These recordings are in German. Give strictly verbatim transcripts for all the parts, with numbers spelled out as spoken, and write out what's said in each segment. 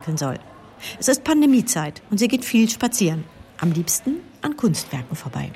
entwickeln soll. Es ist Pandemiezeit und sie geht viel spazieren. Am liebsten an Kunstwerken vorbei.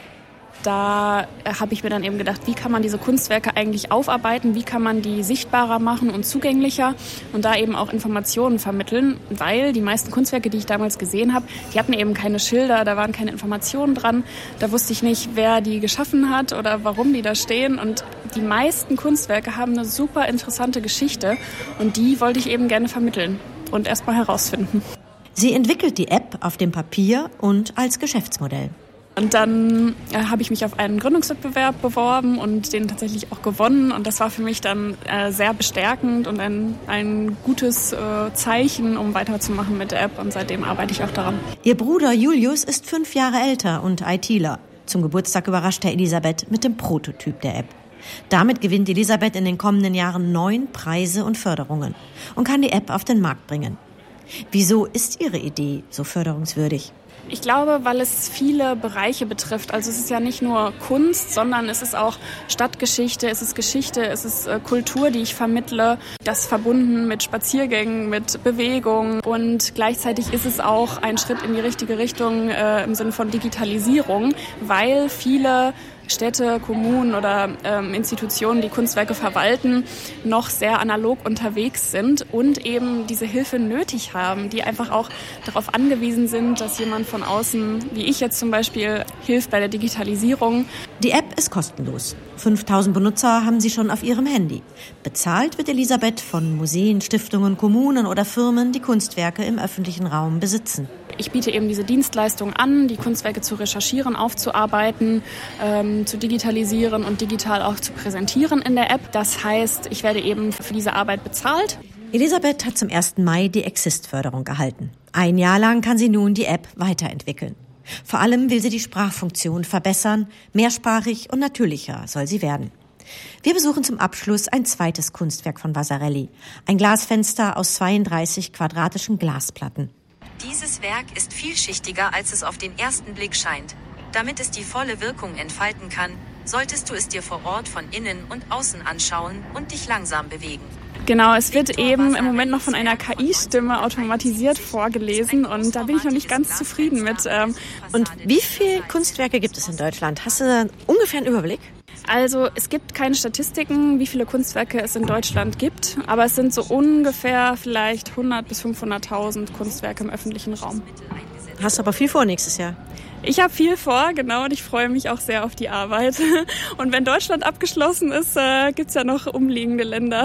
Da habe ich mir dann eben gedacht, wie kann man diese Kunstwerke eigentlich aufarbeiten, wie kann man die sichtbarer machen und zugänglicher und da eben auch Informationen vermitteln, weil die meisten Kunstwerke, die ich damals gesehen habe, die hatten eben keine Schilder, da waren keine Informationen dran, da wusste ich nicht, wer die geschaffen hat oder warum die da stehen und die meisten Kunstwerke haben eine super interessante Geschichte und die wollte ich eben gerne vermitteln und erstmal herausfinden. Sie entwickelt die App auf dem Papier und als Geschäftsmodell. Und dann äh, habe ich mich auf einen Gründungswettbewerb beworben und den tatsächlich auch gewonnen. Und das war für mich dann äh, sehr bestärkend und ein, ein gutes äh, Zeichen, um weiterzumachen mit der App. Und seitdem arbeite ich auch daran. Ihr Bruder Julius ist fünf Jahre älter und ITler. Zum Geburtstag überrascht er Elisabeth mit dem Prototyp der App. Damit gewinnt Elisabeth in den kommenden Jahren neun Preise und Förderungen und kann die App auf den Markt bringen. Wieso ist Ihre Idee so förderungswürdig? Ich glaube, weil es viele Bereiche betrifft. Also es ist ja nicht nur Kunst, sondern es ist auch Stadtgeschichte, es ist Geschichte, es ist äh, Kultur, die ich vermittle. Das verbunden mit Spaziergängen, mit Bewegung. Und gleichzeitig ist es auch ein Schritt in die richtige Richtung äh, im Sinne von Digitalisierung, weil viele Städte, Kommunen oder ähm, Institutionen, die Kunstwerke verwalten, noch sehr analog unterwegs sind und eben diese Hilfe nötig haben, die einfach auch darauf angewiesen sind, dass jemand von außen, wie ich jetzt zum Beispiel, hilft bei der Digitalisierung. Die App ist kostenlos. fünftausend Benutzer haben sie schon auf ihrem Handy. Bezahlt wird Elisabeth von Museen, Stiftungen, Kommunen oder Firmen, die Kunstwerke im öffentlichen Raum besitzen. Ich biete eben diese Dienstleistung an, die Kunstwerke zu recherchieren, aufzuarbeiten, ähm, zu digitalisieren und digital auch zu präsentieren in der App. Das heißt, ich werde eben für diese Arbeit bezahlt. Elisabeth hat zum ersten Mai die Exist-Förderung erhalten. Ein Jahr lang kann sie nun die App weiterentwickeln. Vor allem will sie die Sprachfunktion verbessern, mehrsprachig und natürlicher soll sie werden. Wir besuchen zum Abschluss ein zweites Kunstwerk von Vasarely, ein Glasfenster aus zweiunddreißig quadratischen Glasplatten. Dieses Werk ist vielschichtiger, als es auf den ersten Blick scheint. Damit es die volle Wirkung entfalten kann, solltest du es dir vor Ort von innen und außen anschauen und dich langsam bewegen. Genau, es wird eben im Moment noch von einer K I-Stimme automatisiert vorgelesen und da bin ich noch nicht ganz zufrieden mit. Und wie viele Kunstwerke gibt es in Deutschland? Hast du ungefähr einen Überblick? Also es gibt keine Statistiken, wie viele Kunstwerke es in Deutschland gibt, aber es sind so ungefähr vielleicht hundert bis fünfhunderttausend Kunstwerke im öffentlichen Raum. Hast du aber viel vor nächstes Jahr? Ich habe viel vor, genau, und ich freue mich auch sehr auf die Arbeit. Und wenn Deutschland abgeschlossen ist, äh, gibt's ja noch umliegende Länder.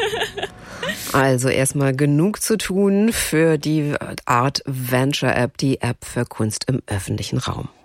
Also erstmal genug zu tun für die Art Venture App, die App für Kunst im öffentlichen Raum.